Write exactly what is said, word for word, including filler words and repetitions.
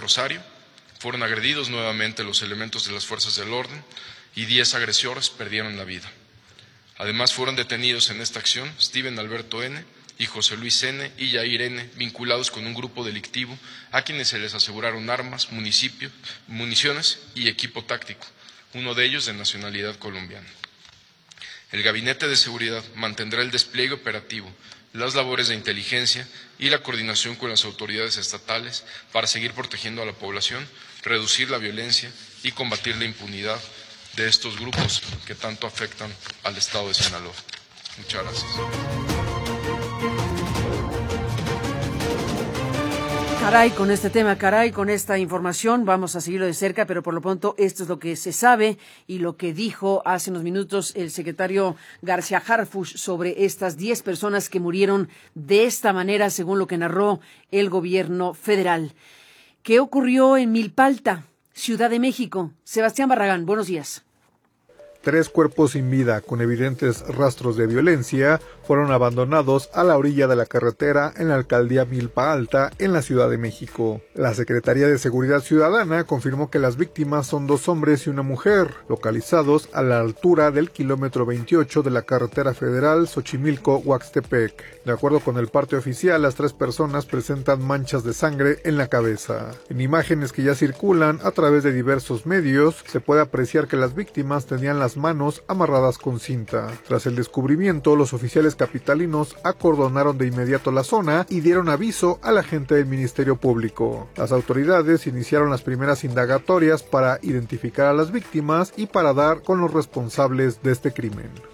Rosario. Fueron agredidos nuevamente los elementos de las fuerzas del orden y diez agresores perdieron la vida. Además, fueron detenidos en esta acción Steven Alberto N. y José Luis N. y Yair N., vinculados con un grupo delictivo a quienes se les aseguraron armas, municipios, municiones y equipo táctico, uno de ellos de nacionalidad colombiana. El Gabinete de Seguridad mantendrá el despliegue operativo, las labores de inteligencia y la coordinación con las autoridades estatales para seguir protegiendo a la población, reducir la violencia y combatir la impunidad de estos grupos que tanto afectan al Estado de Sinaloa. Muchas gracias. Caray con este tema, caray con esta información, vamos a seguirlo de cerca, pero por lo pronto esto es lo que se sabe y lo que dijo hace unos minutos el secretario García Harfuch sobre estas diez personas que murieron de esta manera, según lo que narró el gobierno federal. ¿Qué ocurrió en Milpalta, Ciudad de México? Sebastián Barragán, buenos días. Tres cuerpos sin vida, con evidentes rastros de violencia, fueron abandonados a la orilla de la carretera en la alcaldía Milpa Alta, en la Ciudad de México. La Secretaría de Seguridad Ciudadana confirmó que las víctimas son dos hombres y una mujer, localizados a la altura del kilómetro veintiocho de la carretera federal Xochimilco-Huaxtepec. De acuerdo con el parte oficial, las tres personas presentan manchas de sangre en la cabeza. En imágenes que ya circulan a través de diversos medios, se puede apreciar que las víctimas tenían las manos amarradas con cinta. Tras el descubrimiento, los oficiales capitalinos acordonaron de inmediato la zona y dieron aviso a la gente del Ministerio Público. Las autoridades iniciaron las primeras indagatorias para identificar a las víctimas y para dar con los responsables de este crimen.